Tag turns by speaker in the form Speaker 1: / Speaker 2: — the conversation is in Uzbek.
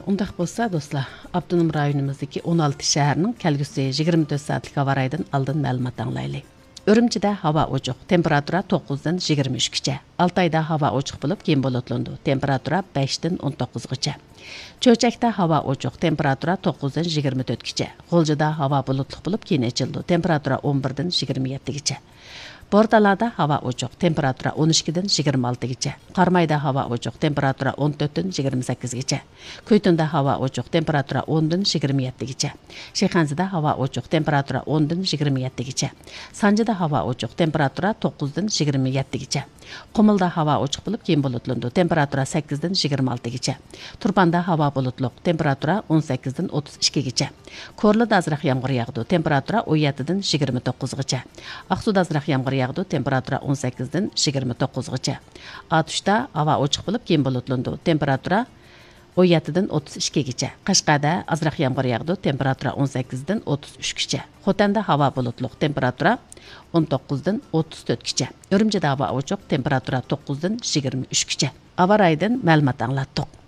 Speaker 1: Undaq bolsa dostlar, Abdunum rayonumuzdaki 16 şəhərinin kəlgüsü 24 saatlik hava rayından aldın məlumat anlaylı. Ürümçide hava oçuq, temperatura 9-dan 23-gəcə. Altayda hava oçuq bulub, keyin bulutlandı. Temperatura 5-dan 19-gəcə. Çöçəkdə hava oçuq, temperatura 9-dan 24-gəcə. Qolcuda hava bulutluq bulub, keyin açıldı. Temperatura 11-dan 27-gəcə. Bordalarda hava oçuq, temperatura 12-dan 26-gəcə. Qarmayda hava oçuq, temperatura 14-dan 28-gəcə. Köytündə hava oçuq, temperatura 10-dan 27-gəcə. Şeyxanzıda hava oçuq, temperatura 10-dan 27-gəcə. Sancıda hava oçuq, temperatura 9-dan 27-gəcə. Qumulda hava oçuq bulub, keyin bulutlandı. Temperatura 8-dan 26-gəcə. Turpanda hava bulutluq, temperatura 18-dan 32-gəcə. Korluda azraq yağmur yağdı, temperatura 17-dan 29-gəcə. Aqsuda azraq yağmur yağdı, temperatura 18-dan 29-gəcə. Atuşda hava oçuq bulub, keyin bulutlandı. Temperatura 17-dan 32-gəcə. Qashqada azraq yağmur yağdı, temperatura 18-dan 33-gəcə. Xotanda hava bulutluq, temperatura 19-dan 34-gəcə. Ürümçide hava oçuq, temperatura 9-dan 23-gəcə. Hava rayından məlumat anlatdıq.